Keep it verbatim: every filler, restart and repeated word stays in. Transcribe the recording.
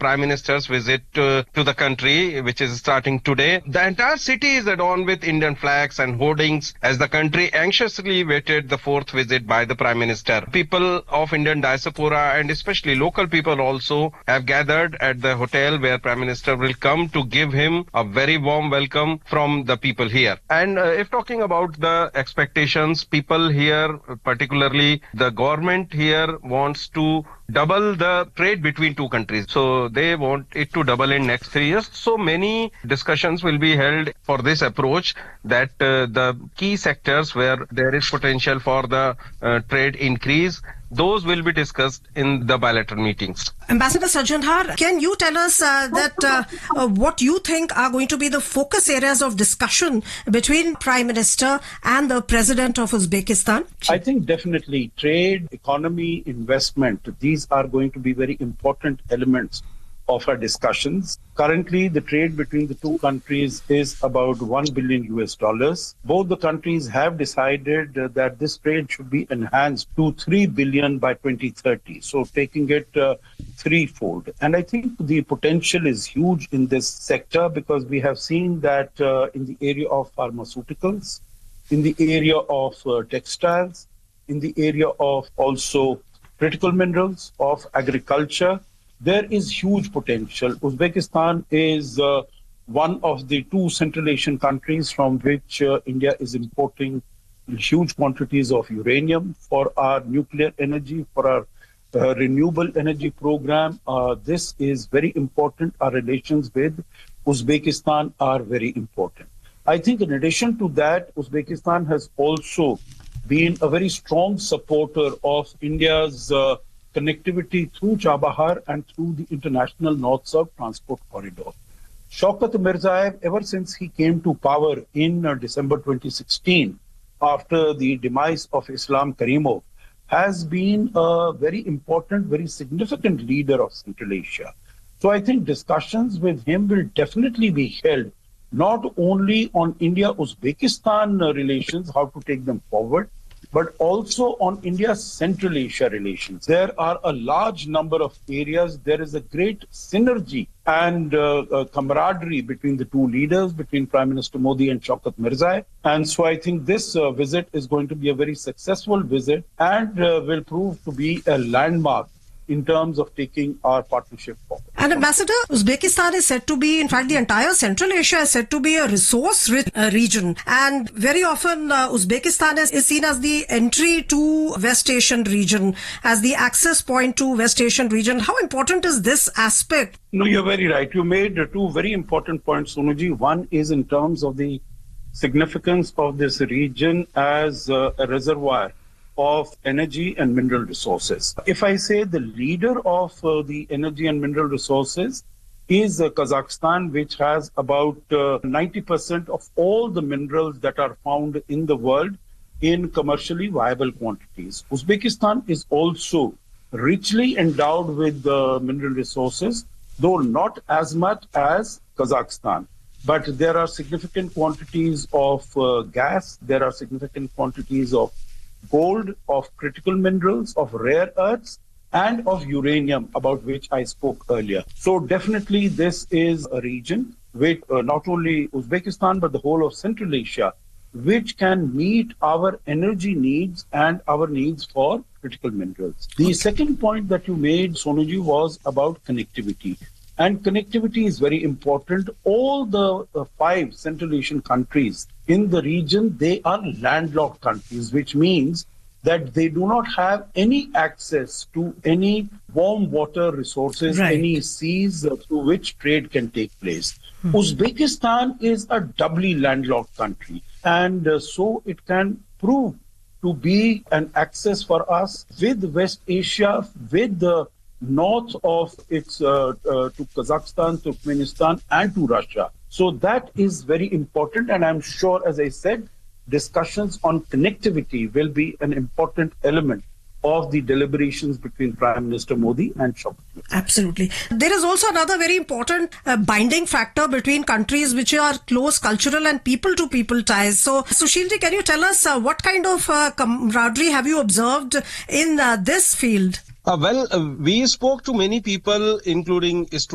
Prime Minister's visit uh, to the country, which is starting today. The entire city is adorned with Indian flags and hoardings as the country anxiously waited the fourth visit by the Prime Minister. People of Indian diaspora and especially local people also have gathered at the hotel where Prime Minister will come to give him a very warm welcome from the people here. And uh, if talking about the expectations, people here, particularly the government here, wants to double the trade between two countries. So they want it to double in next three years. So many discussions will be held for this approach that uh, the key sectors where there is potential for the uh, trade increase, those will be discussed in the bilateral meetings. Ambassador Sarjandhar, can you tell us uh, that uh, uh, what you think are going to be the focus areas of discussion between Prime Minister and the President of Uzbekistan? I think definitely trade, economy, investment, these are going to be very important elements of our discussions. Currently, the trade between the two countries is about one billion U S dollars. Both the countries have decided uh, that this trade should be enhanced to three billion by twenty thirty. So taking it uh, threefold. And I think the potential is huge in this sector because we have seen that uh, in the area of pharmaceuticals, in the area of uh, textiles, in the area of also critical minerals, of agriculture, there is huge potential. Uzbekistan is uh, one of the two Central Asian countries from which uh, India is importing huge quantities of uranium for our nuclear energy, for our uh, renewable energy program. Uh, this is very important. Our relations with Uzbekistan are very important. I think in addition to that, Uzbekistan has also been a very strong supporter of India's uh, connectivity through Chabahar and through the international North-South transport corridor. Shaukat Mirzayev, ever since he came to power in uh, December twenty sixteen, after the demise of Islam Karimov, has been a very important, very significant leader of Central Asia. So I think discussions with him will definitely be held, not only on India-Uzbekistan uh, relations, how to take them forward, but also on India's Central Asia relations. There are a large number of areas. There is a great synergy and uh, uh, camaraderie between the two leaders, between Prime Minister Modi and Shaukat Mirzayev. And so I think this uh, visit is going to be a very successful visit and uh, will prove to be a landmark in terms of taking our partnership forward. And Ambassador, Uzbekistan is said to be, in fact, the entire Central Asia is said to be a resource-rich uh, region. And very often, uh, Uzbekistan is, is seen as the entry to West Asian region, as the access point to West Asian region. How important is this aspect? No, you're very right. You made two very important points, Sonuji. One is in terms of the significance of this region as uh, a reservoir of energy and mineral resources. If I say the leader of uh, the energy and mineral resources is uh, Kazakhstan, which has about uh, ninety percent of all the minerals that are found in the world in commercially viable quantities. Uzbekistan is also richly endowed with uh, mineral resources, though not as much as Kazakhstan. But there are significant quantities of uh, gas, there are significant quantities of gold, of critical minerals, of rare earths, and of uranium, about which I spoke earlier. So definitely this is a region with uh, not only Uzbekistan, but the whole of Central Asia, which can meet our energy needs and our needs for critical minerals. The second point that you made, Sonuji, was about connectivity. And connectivity is very important. All the uh, five Central Asian countries in the region, they are landlocked countries, which means that they do not have any access to any warm water resources, right. any seas uh, through which trade can take place. Hmm. Uzbekistan is a doubly landlocked country, and uh, so it can prove to be an access for us with West Asia, with the north of its uh, uh, to Kazakhstan, Turkmenistan, and to Russia. So that is very important, and I'm sure, as I said, discussions on connectivity will be an important element of the deliberations between Prime Minister Modi and Shaukat. Absolutely. There is also another very important uh, binding factor between countries which are close cultural and people-to-people ties. So, Sushilji, can you tell us uh, what kind of uh, camaraderie have you observed in uh, this field? Uh, well, uh, we spoke to many people, including students.